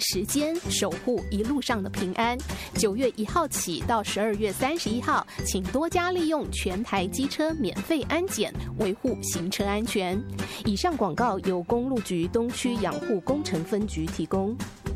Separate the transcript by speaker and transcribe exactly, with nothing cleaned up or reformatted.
Speaker 1: 时间，守护一路上的平安。九月一号起到十二月三十一号，请多加利用全台机车免费安检，维护行车安全。以上广告由公路局东区养护工程分局提供。